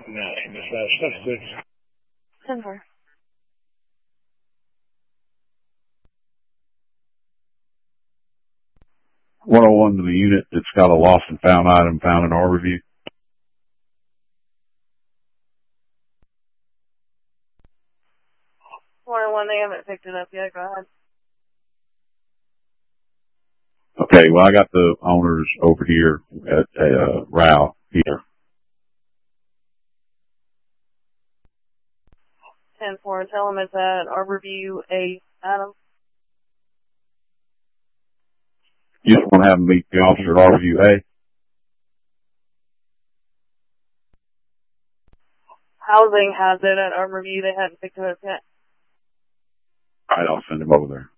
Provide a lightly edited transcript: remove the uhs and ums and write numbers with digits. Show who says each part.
Speaker 1: That's good.
Speaker 2: 10-4.
Speaker 3: 101 to the unit that's got a lost and found item found in our review.
Speaker 2: One, they haven't picked it up yet. Go ahead.
Speaker 3: Okay, well, I got the owners over here at Rao here.
Speaker 2: 10-4. Tell them it's at Arborview A. Adam.
Speaker 3: You just want to have them meet the officer at Arborview A?
Speaker 2: Housing has it at Arborview. They hadn't picked it up yet.
Speaker 3: All right, I'll send them over there.